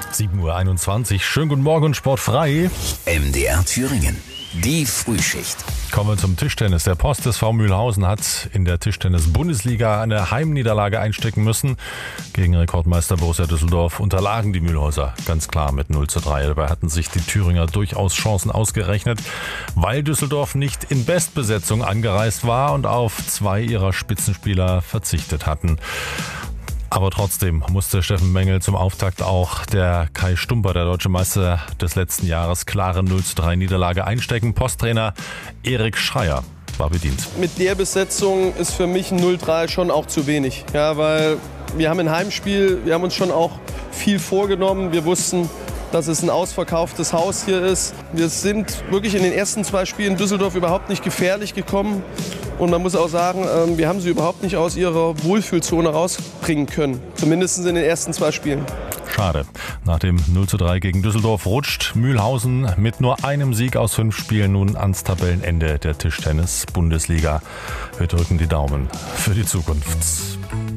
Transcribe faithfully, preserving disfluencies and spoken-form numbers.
sieben Uhr einundzwanzig. Schönen guten Morgen, sportfrei. M D R Thüringen, die Frühschicht. Kommen wir zum Tischtennis. Der Post S V Mülhausen hat in der Tischtennis-Bundesliga eine Heimniederlage einstecken müssen. Gegen Rekordmeister Borussia Düsseldorf unterlagen die Mülhauser ganz klar mit null zu drei. Dabei hatten sich die Thüringer durchaus Chancen ausgerechnet, weil Düsseldorf nicht in Bestbesetzung angereist war und auf zwei ihrer Spitzenspieler verzichtet hatten. Aber trotzdem musste Steffen Mengel zum Auftakt auch der Kai Stumper, der deutsche Meister des letzten Jahres, klare null zu drei Niederlage einstecken. Posttrainer Erik Schreier war bedient. Mit der Besetzung ist für mich ein null drei schon auch zu wenig. Ja, weil wir haben ein Heimspiel, wir haben uns schon auch viel vorgenommen. Wir wussten, dass es ein ausverkauftes Haus hier ist. Wir sind wirklich in den ersten zwei Spielen Düsseldorf überhaupt nicht gefährlich gekommen. Und man muss auch sagen, wir haben sie überhaupt nicht aus ihrer Wohlfühlzone rausbringen können. Zumindest in den ersten zwei Spielen. Schade. Nach dem null zu drei gegen Düsseldorf rutscht Mülhausen mit nur einem Sieg aus fünf Spielen nun ans Tabellenende der Tischtennis-Bundesliga. Wir drücken die Daumen für die Zukunft.